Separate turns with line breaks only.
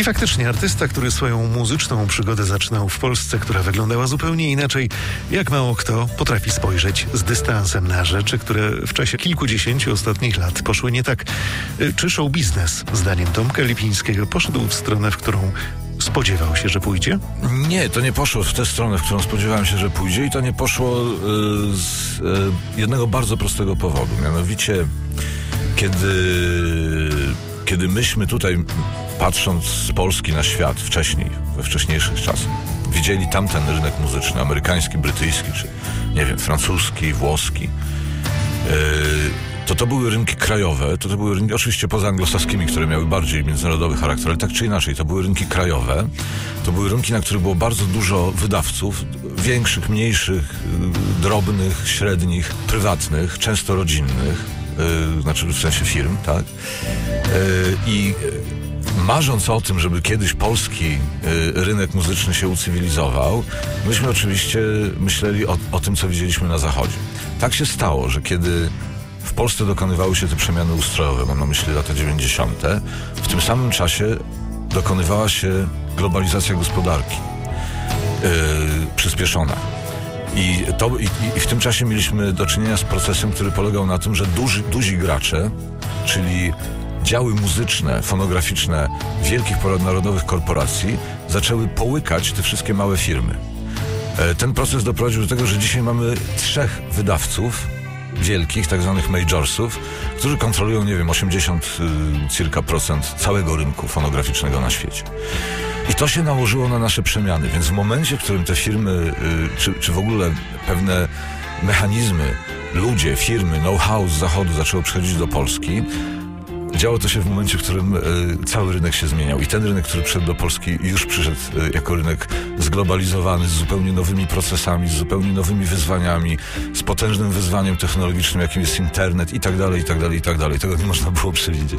I faktycznie artysta, który swoją muzyczną przygodę zaczynał w Polsce, która wyglądała zupełnie inaczej, jak mało kto potrafi spojrzeć z dystansem na rzeczy, które w czasie kilkudziesięciu ostatnich lat poszły nie tak. Czy show biznes, zdaniem Tomka Lipińskiego, poszedł w stronę, w którą spodziewał się, że pójdzie?
Nie, to nie poszło w tę stronę, w którą spodziewałem się, że pójdzie, i to nie poszło z jednego bardzo prostego powodu. Mianowicie, kiedy myśmy tutaj, patrząc z Polski na świat wcześniej, we wcześniejszych czasach, widzieli tamten rynek muzyczny, amerykański, brytyjski, czy nie wiem, francuski, włoski, to były rynki krajowe, to były rynki, oczywiście poza anglosaskimi, które miały bardziej międzynarodowy charakter, ale tak czy inaczej, to były rynki krajowe, to były rynki, na których było bardzo dużo wydawców, większych, mniejszych, drobnych, średnich, prywatnych, często rodzinnych, znaczy w sensie firm, tak? I marząc o tym, żeby kiedyś polski rynek muzyczny się ucywilizował, myśmy oczywiście myśleli o tym, co widzieliśmy na Zachodzie. Tak się stało, że kiedy w Polsce dokonywały się te przemiany ustrojowe, mam na myśli lata 90., w tym samym czasie dokonywała się globalizacja gospodarki, przyspieszona. I w tym czasie mieliśmy do czynienia z procesem, który polegał na tym, że duzi gracze, czyli działy muzyczne, fonograficzne wielkich ponadnarodowych korporacji, zaczęły połykać te wszystkie małe firmy. Ten proces doprowadził do tego, że dzisiaj mamy 3 wydawców wielkich, tak zwanych majorsów, którzy kontrolują, nie wiem, 80% całego rynku fonograficznego na świecie. I to się nałożyło na nasze przemiany, więc w momencie, w którym te firmy, czy w ogóle pewne mechanizmy, ludzie, firmy, know-how z Zachodu zaczęło przychodzić do Polski, działo to się w momencie, w którym cały rynek się zmieniał. I ten rynek, który przyszedł do Polski, już przyszedł jako rynek zglobalizowany, z zupełnie nowymi procesami, z zupełnie nowymi wyzwaniami, z potężnym wyzwaniem technologicznym, jakim jest internet i tak dalej, i tak dalej, i tak dalej. Tego nie można było przewidzieć.